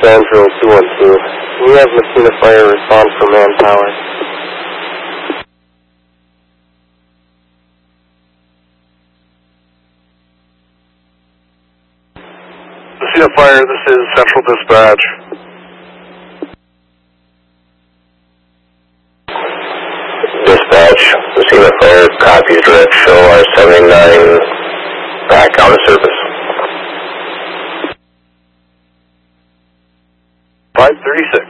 Andrew 212. Can you have Messina Fire respond for manpower? Messina Fire, this is Central Dispatch. Dispatch, Messina Fire, copies direct show R79 back out of service. 536.